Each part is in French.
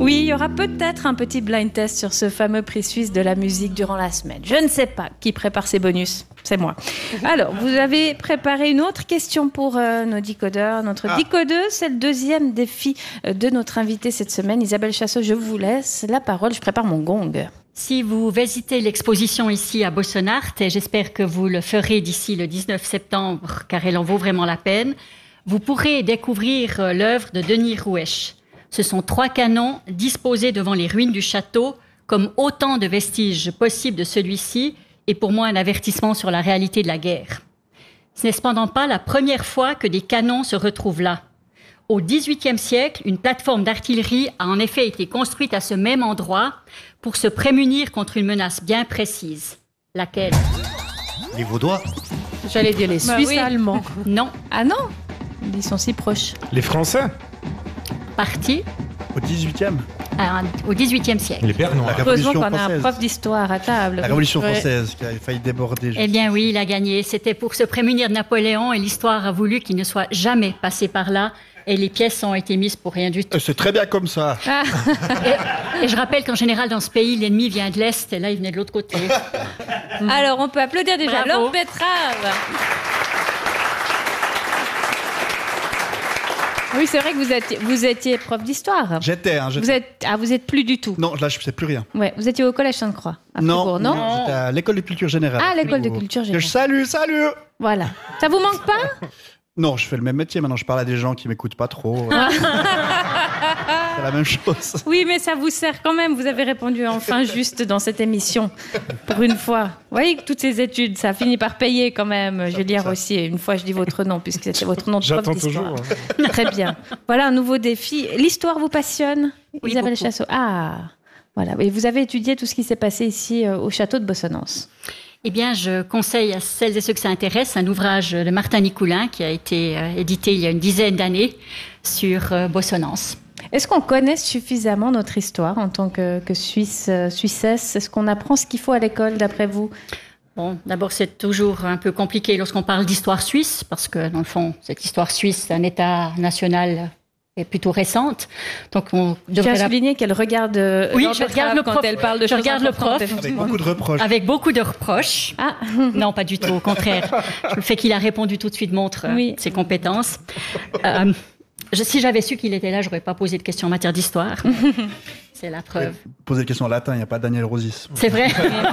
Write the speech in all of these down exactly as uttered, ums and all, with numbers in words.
Oui, il y aura peut-être un petit blind test sur ce fameux prix suisse de la musique durant la semaine. Je ne sais pas qui prépare ces bonus. C'est moi. Alors, vous avez préparé une autre question pour euh, nos décodeurs. Notre ah. décodeuse, c'est le deuxième défi de notre invitée cette semaine. Isabelle Chassot, je vous laisse la parole. Je prépare mon gong. Si vous visitez l'exposition ici à Bossonart, et j'espère que vous le ferez d'ici le dix-neuf septembre, car elle en vaut vraiment la peine, vous pourrez découvrir l'œuvre de Denis Roueche. Ce sont trois canons disposés devant les ruines du château comme autant de vestiges possibles de celui-ci et pour moi un avertissement sur la réalité de la guerre. Ce n'est cependant pas la première fois que des canons se retrouvent là. Au dix-huitième siècle, une plateforme d'artillerie a en effet été construite à ce même endroit pour se prémunir contre une menace bien précise. Laquelle ? Les Vaudois ? J'allais dire les Suisses bah oui. allemands. Non. Ah non ? Ils sont si proches. Les Français ? Parti. Au dix-huitième ah, Au dix-huitième siècle. Les Bernois. Heureusement qu'on a un prof d'histoire à table. La Révolution ouais. française qui a failli déborder. Eh bien oui, il a gagné. C'était pour se prémunir de Napoléon et l'histoire a voulu qu'il ne soit jamais passé par là. Et les pièces ont été mises pour rien du tout. C'est très bien comme ça. Ah. et, et je rappelle qu'en général, dans ce pays, l'ennemi vient de l'Est et là, il venait de l'autre côté. Alors, on peut applaudir déjà. Bravo. Lord Betrave. Oui, c'est vrai que vous étiez, vous étiez prof d'histoire. J'étais, hein, j'étais. Vous êtes, ah, vous êtes plus du tout. Non, là, je ne sais plus rien. Ouais, vous étiez au collège Sainte-Croix. À non, Fribourg, non, non, j'étais à l'école de culture générale. Ah, l'école de culture générale. Salut, salut. Voilà. Ça vous manque pas ? Non, je fais le même métier. Maintenant, je parle à des gens qui m'écoutent pas trop. C'est la même chose. Oui, mais ça vous sert quand même. Vous avez répondu enfin juste dans cette émission, pour une fois. Vous voyez que toutes ces études, ça finit par payer quand même. Je vais lire aussi. Une fois, je dis votre nom, puisque c'était votre nom de prof J'attends d'histoire. toujours. Hein. Très bien. Voilà un nouveau défi. L'histoire vous passionne, oui, Isabelle beaucoup. Chassot. Ah, voilà. Et vous avez étudié tout ce qui s'est passé ici euh, au château de Bossonance. Eh bien, je conseille à celles et ceux que ça intéresse un ouvrage de Martin Nicoulin qui a été euh, édité il y a une dizaine d'années sur euh, Bossonance. Est-ce qu'on connaît suffisamment notre histoire en tant que, que Suisse, euh, Suissesse ? Est-ce qu'on apprend ce qu'il faut à l'école, d'après vous ? Bon, d'abord, c'est toujours un peu compliqué lorsqu'on parle d'histoire suisse, parce que, dans le fond, cette histoire suisse, c'est un État national est plutôt récente. Donc, on devrait... Je tiens à souligner qu'elle regarde, euh, oui, je regarde le prof. quand elle parle de je regarde le prof. Avec beaucoup de reproches. Avec beaucoup de reproches. Ah. Non, pas du tout, au contraire. Le fait qu'il a répondu tout de suite montre oui. euh, ses compétences. Euh, je, si j'avais su qu'il était là, j'aurais pas posé de questions en matière d'histoire. C'est la preuve. Poser des questions en latin, il n'y a pas Daniel Rosis. C'est vrai.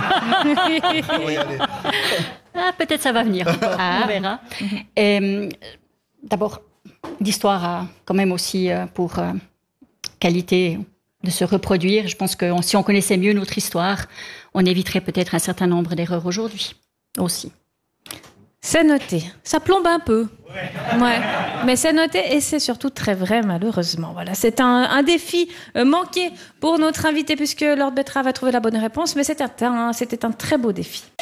ah, peut-être ça va venir encore, ah. on verra. Et, d'abord, l'histoire a quand même aussi euh, pour euh, qualité de se reproduire. Je pense que on, si on connaissait mieux notre histoire, on éviterait peut-être un certain nombre d'erreurs aujourd'hui aussi. C'est noté. Ça plombe un peu. Ouais. ouais. Mais c'est noté et c'est surtout très vrai, malheureusement. Voilà. C'est un, un défi euh, manqué pour notre invité puisque Lord Betrave a trouvé la bonne réponse, mais c'était un, c'était un très beau défi.